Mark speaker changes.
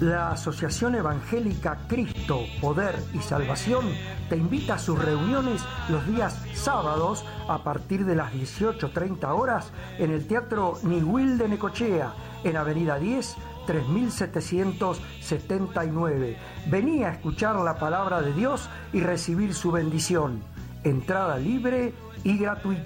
Speaker 1: La Asociación Evangélica Cristo, Poder y Salvación te invita a sus reuniones los días sábados a partir de las 18:30 horas en el Teatro Niwil de Necochea, en Avenida 10, 3779. Vení a escuchar la palabra de Dios y recibir su bendición. Entrada libre y gratuita.